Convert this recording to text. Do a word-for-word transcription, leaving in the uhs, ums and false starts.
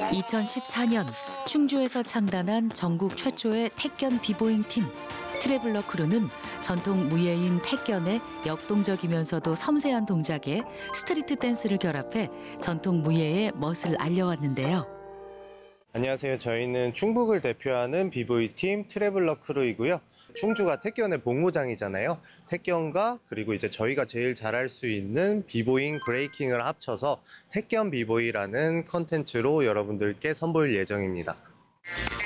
이천십사 년 충주에서 창단한 전국 최초의 택견 비보잉 팀 트래블러 크루는 전통 무예인 택견의 역동적이면서도 섬세한 동작에 스트리트 댄스를 결합해 전통 무예의 멋을 알려왔는데요. 안녕하세요. 저희는 충북을 대표하는 비보이 팀 트래블러 크루이고요. 충주가 택견의 본고장이잖아요. 택견과 그리고 이제 저희가 제일 잘할 수 있는 비보잉 브레이킹을 합쳐서 택견 비보이라는 컨텐츠로 여러분들께 선보일 예정입니다.